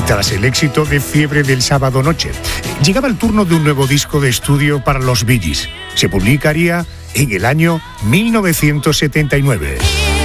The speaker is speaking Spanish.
tras el éxito de Fiebre del sábado noche, llegaba el turno de un nuevo disco de estudio para los Bee Gees. Se publicaría en el año 1979.